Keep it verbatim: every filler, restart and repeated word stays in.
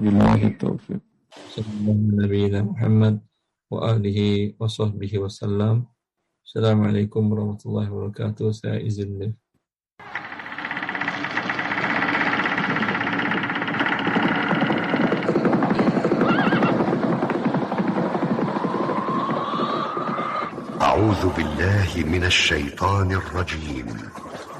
Wabillahi taufiq. Sallallahu Nabi Muhammad wa alihi wa sahbihi wasallam. Assalamualaikum warahmatullahi wabarakatuh. Saya izin live. أعوذ بالله من الشيطان الرجيم